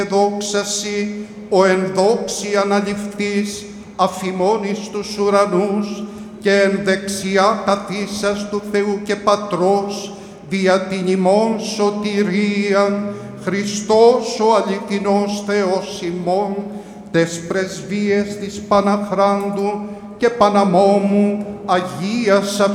δόξαση, ο εν δόξη αναληφθείς αφημών εις τους ουρανούς και εν δεξιά καθίσας του Θεού και Πατρός, δια την ημών σωτηρίαν, Χριστός ο αληθινός Θεός ημών, τες πρεσβείες της Παναχράντου και Παναμόμου Αγίας